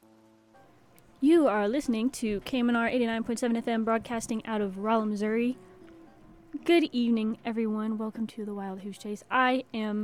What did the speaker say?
You are listening to KMNR 89.7 FM, broadcasting out of Rolla, Missouri. Good evening, everyone. Welcome to the Wild Goose Chase. I am